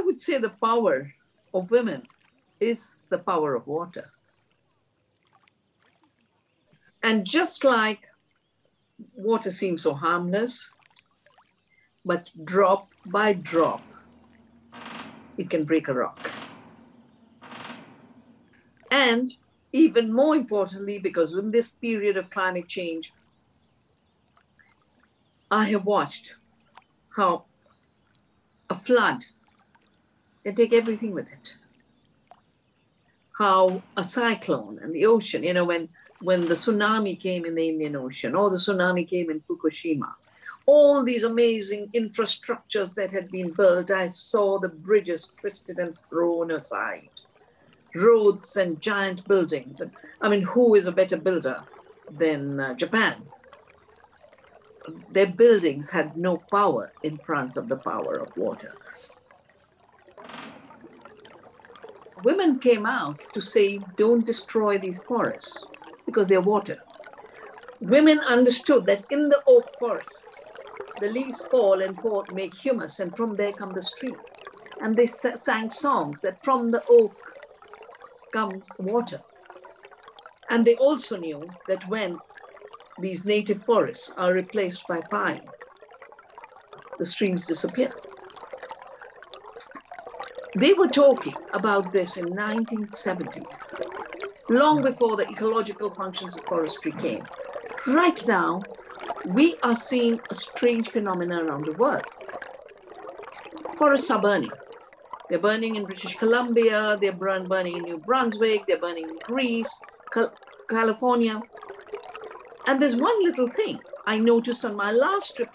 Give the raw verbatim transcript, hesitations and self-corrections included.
would say the power of women is the power of water. And just like water seems so harmless, but drop by drop, it can break a rock. And even more importantly, because in this period of climate change, I have watched how a flood can take everything with it. How a cyclone and the ocean, you know, when, when the tsunami came in the Indian Ocean, or the tsunami came in Fukushima, all these amazing infrastructures that had been built, I saw the bridges twisted and thrown aside. Roads and giant buildings. I mean, who is a better builder than uh, Japan? Their buildings had no power in front of the power of water. Women came out to say, don't destroy these forests because they're water. Women understood that in the oak forest, the leaves fall and fall, make humus, and from there come the streams. And they sang songs that from the oak comes water. And they also knew that when these native forests are replaced by pine, the streams disappear. They were talking about this in nineteen seventies, long before the ecological functions of forestry came. Right now, we are seeing a strange phenomenon around the world. Forests are burning. They're burning in British Columbia, they're burning in New Brunswick, they're burning in Greece, California. And there's one little thing I noticed on my last trip